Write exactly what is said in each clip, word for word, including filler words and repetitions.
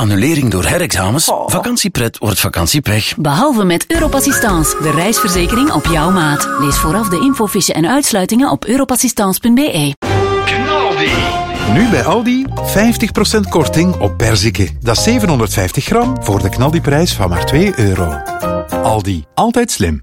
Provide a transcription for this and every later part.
annulering door herexamens. Oh. Vakantiepret wordt vakantiepech. Behalve met Europassistance, de reisverzekering op jouw maat. Lees vooraf de infofiche en uitsluitingen op europassistance punt b e. Knaldi. Nu bij Aldi vijftig procent korting op perziken. Dat is zevenhonderdvijftig gram voor de knaldiprijs van maar twee euro. Aldi, altijd slim.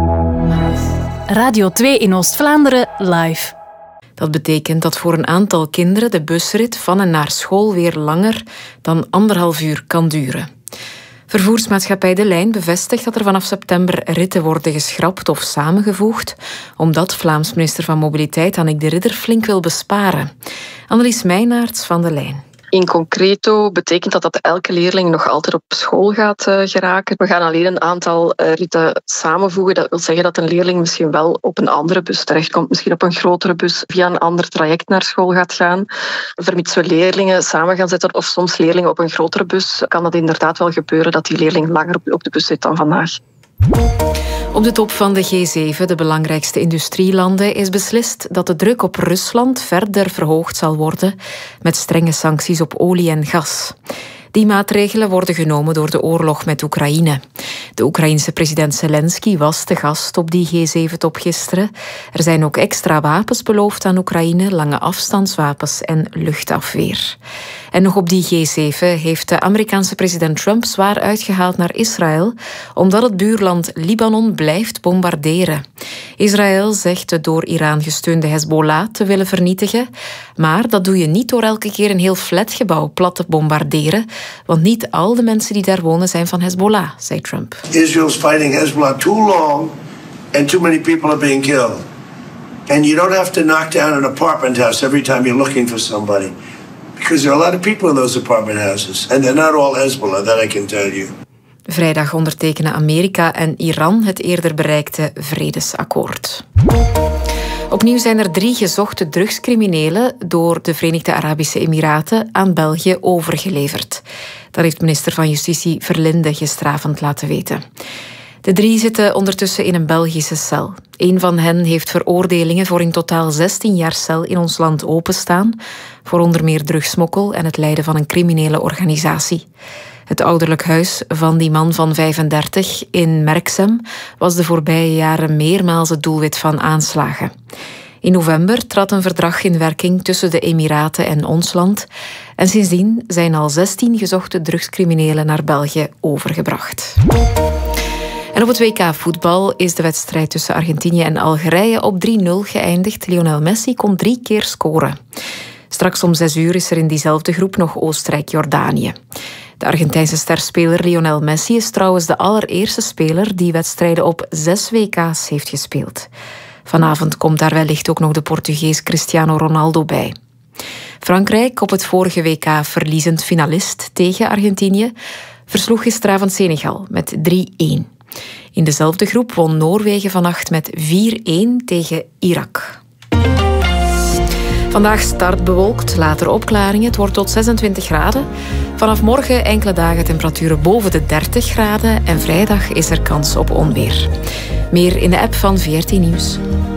Radio twee in Oost-Vlaanderen live. Dat betekent dat voor een aantal kinderen de busrit van en naar school weer langer dan anderhalf uur kan duren. Vervoersmaatschappij De Lijn bevestigt dat er vanaf september ritten worden geschrapt of samengevoegd, omdat Vlaams minister van Mobiliteit Annick de Ridder flink wil besparen. Annelies Meijnaerts van De Lijn. In concreto betekent dat dat elke leerling nog altijd op school gaat uh, geraken. We gaan alleen een aantal uh, ritten samenvoegen. Dat wil zeggen dat een leerling misschien wel op een andere bus terechtkomt, misschien op een grotere bus via een ander traject naar school gaat gaan. Vermits we leerlingen samen gaan zetten of soms leerlingen op een grotere bus, kan dat inderdaad wel gebeuren dat die leerling langer op de bus zit dan vandaag. Op de top van de G zeven, de belangrijkste industrielanden, is beslist dat de druk op Rusland verder verhoogd zal worden met strenge sancties op olie en gas. Die maatregelen worden genomen door de oorlog met Oekraïne. De Oekraïense president Zelensky was te gast op die G zeven-top gisteren. Er zijn ook extra wapens beloofd aan Oekraïne, lange afstandswapens en luchtafweer. En nog op die G zeven heeft de Amerikaanse president Trump zwaar uitgehaald naar Israël, omdat het buurland Libanon blijft bombarderen. Israël zegt de door Iran gesteunde Hezbollah te willen vernietigen, maar dat doe je niet door elke keer een heel flatgebouw plat te bombarderen, want niet al de mensen die daar wonen zijn van Hezbollah, zei Trump. Israel's fighting Hezbollah too long and too many people are being killed. And you don't have to knock down an apartment house every time you're looking for somebody. Because there are a lot of people in those apartment houses. And they're not all Hezbollah, that I can tell you. Vrijdag ondertekenen Amerika en Iran het eerder bereikte vredesakkoord. Opnieuw zijn er drie gezochte drugscriminelen door de Verenigde Arabische Emiraten aan België overgeleverd. Dat heeft minister van Justitie Verlinde gisteravond laten weten. De drie zitten ondertussen in een Belgische cel. Eén van hen heeft veroordelingen voor in totaal zestien jaar cel in ons land openstaan, voor onder meer drugsmokkel en het leiden van een criminele organisatie. Het ouderlijk huis van die man van vijfendertig in Merksem was de voorbije jaren meermaals het doelwit van aanslagen. In november trad een verdrag in werking tussen de Emiraten en ons land en sindsdien zijn al zestien gezochte drugscriminelen naar België overgebracht. En op het W K voetbal is de wedstrijd tussen Argentinië en Algerije op drie nul geëindigd. Lionel Messi kon drie keer scoren. Straks om zes uur is er in diezelfde groep nog Oostenrijk-Jordanië. De Argentijnse sterspeler Lionel Messi is trouwens de allereerste speler die wedstrijden op zes W K's heeft gespeeld. Vanavond komt daar wellicht ook nog de Portugees Cristiano Ronaldo bij. Frankrijk, op het vorige W K verliezend finalist tegen Argentinië, versloeg gisteravond Senegal met drie één. In dezelfde groep won Noorwegen vannacht met vier één tegen Irak. Vandaag start bewolkt, later opklaringen. Het wordt tot zesentwintig graden. Vanaf morgen enkele dagen temperaturen boven de dertig graden. En vrijdag is er kans op onweer. Meer in de app van V R T Nieuws.